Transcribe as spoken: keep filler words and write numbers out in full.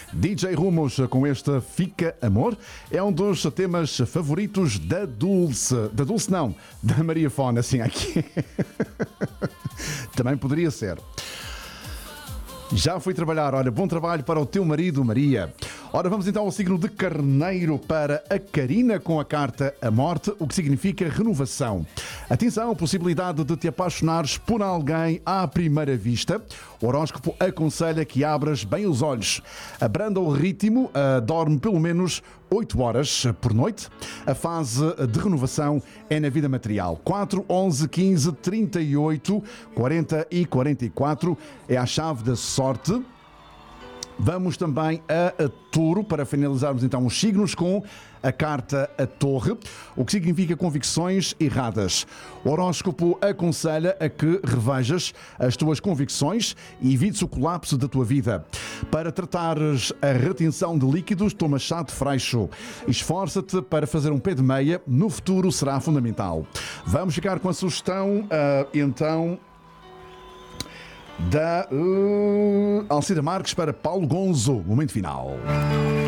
D J Rumos com este Fica Amor é um dos temas favoritos da Dulce. Da Dulce não, da Maria Fona, assim aqui. Também poderia ser. Já fui trabalhar, olha, bom trabalho para o teu marido, Maria. Ora, vamos então ao signo de Carneiro para a Karina com a carta A Morte, o que significa renovação. Atenção, possibilidade de te apaixonares por alguém à primeira vista. O horóscopo aconselha que abras bem os olhos. Abranda o ritmo, uh, dorme pelo menos oito horas por noite. A fase de renovação é na vida material. quatro, onze, quinze, trinta e oito, quarenta e quarenta e quatro é a chave da sorte. Vamos também a, a Touro para finalizarmos então os signos com a carta A Torre, o que significa convicções erradas. O horóscopo aconselha a que revejas as tuas convicções e evites o colapso da tua vida. Para tratares a retenção de líquidos, toma chá de freixo. Esforça-te para fazer um pé de meia, no futuro será fundamental. Vamos ficar com a sugestão, uh, então... da uh, Alcida Marques para Paulo Gonzo. Momento final.